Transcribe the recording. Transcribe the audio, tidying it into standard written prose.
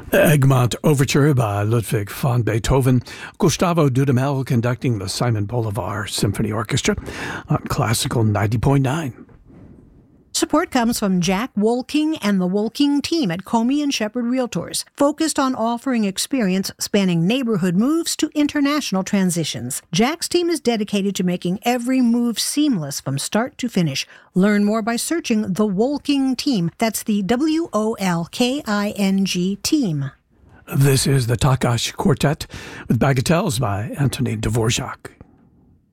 Egmont Overture by Ludwig van Beethoven. Gustavo Dudamel conducting the Simon Bolivar Symphony Orchestra on Classical 90.9. Support comes from Jack Wolking and the Wolking team at Comey and Shepherd Realtors, focused on offering experience spanning neighborhood moves to international transitions. Jack's team is dedicated to making every move seamless from start to finish. Learn more by searching the Wolking team. That's the WOLKING team. This is the Takash Quartet with Bagatelles by Anthony Dvorak.